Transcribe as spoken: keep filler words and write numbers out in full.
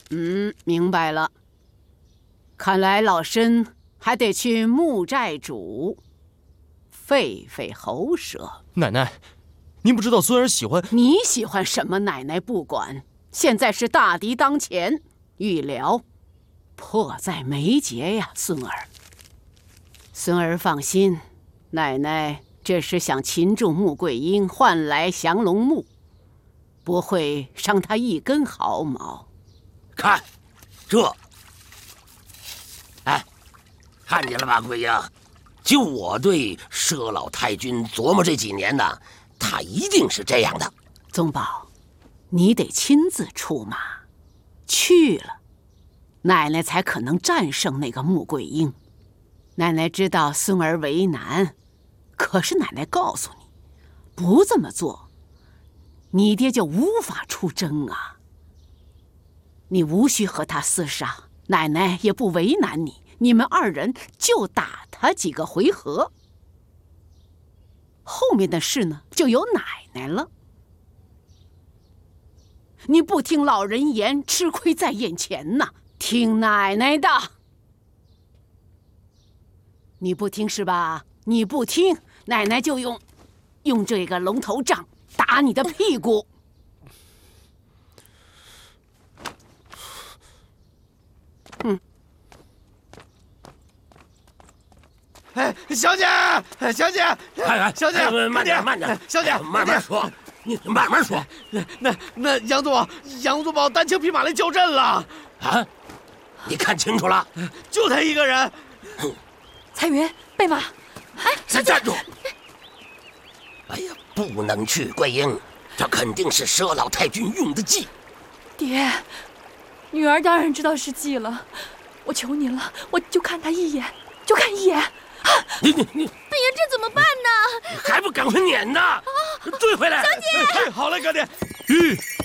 嗯，明白了。看来老身还得去木寨主费费喉舌。 奶奶，您不知道孙儿喜欢…… 你喜欢什么？奶奶不管。现在是大敌当前，预疗迫在眉睫呀，孙儿。孙儿放心，奶奶这是想擒住穆桂英，换来降龙木，不会伤他一根毫毛。 看，这，哎，看见了吧，桂英？就我对佘老太君琢磨这几年呢，他一定是这样的。 宗保，你得亲自出马，去了，奶奶才可能战胜那个穆桂英。奶奶知道孙儿为难，可是奶奶告诉你，不这么做，你爹就无法出征啊。你无需和他厮杀，奶奶也不为难你，你们二人就打他几个回合，后面的事呢，就由奶奶了。你不听老人言，吃亏在眼前呐！听奶奶的。你不听是吧？你不听，奶奶就用用这个龙头杖打你的屁股。嗯。 哎，小姐，小姐， 哎哎， 小姐， 慢点，慢点， 小姐， 慢慢说，你慢慢说。 那那那杨宗保，杨宗保单枪匹马来交阵了。 啊？你看清楚了？ 就他一个人。 彩云，备马。 哎，先站住！哎呀，不能去，桂英，这肯定是佘老太君用的计。 爹，女儿当然知道是计了，我求您了，我就看他一眼，就看一眼。啊！ 你你你， 贝爷，这怎么办呢？ 还不赶快撵呢！啊！追回来！ 小姐， 好嘞，哥爹。 吁。